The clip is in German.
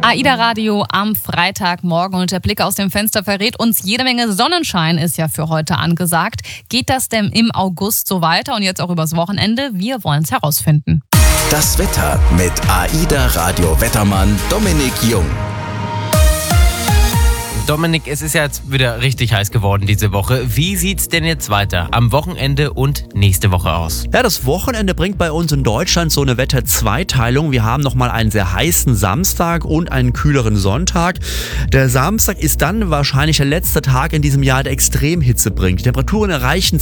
AIDA Radio am Freitagmorgen und der Blick aus dem Fenster verrät uns, jede Menge Sonnenschein ist ja für heute angesagt. Geht das denn im August so weiter und jetzt auch übers Wochenende? Wir wollen es herausfinden. Das Wetter mit AIDA Radio Wettermann Dominik Jung. Dominik, es ist ja jetzt wieder richtig heiß geworden diese Woche. Wie sieht's denn jetzt weiter am Wochenende und nächste Woche aus? Ja, das Wochenende bringt bei uns in Deutschland so eine Wetterzweiteilung. Wir haben nochmal einen sehr heißen Samstag und einen kühleren Sonntag. Der Samstag ist dann wahrscheinlich der letzte Tag in diesem Jahr, der Extremhitze bringt. Die Temperaturen erreichen